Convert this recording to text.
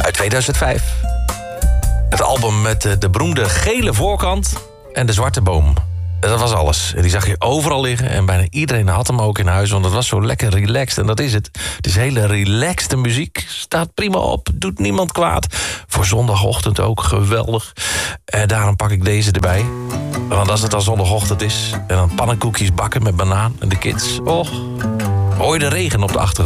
Uit 2005. Het album met de beroemde gele voorkant en de zwarte boom. Dat was alles. En die zag je overal liggen. En bijna iedereen had hem ook in huis. Want het was zo lekker relaxed. En dat is het. Het is hele relaxte muziek. Staat prima op. Doet niemand kwaad. Voor zondagochtend ook geweldig. Daarom pak ik deze erbij. Want als het al zondagochtend is. En dan pannenkoekjes bakken met banaan. En de kids. Oh, hoor je de regen op de achtergrond.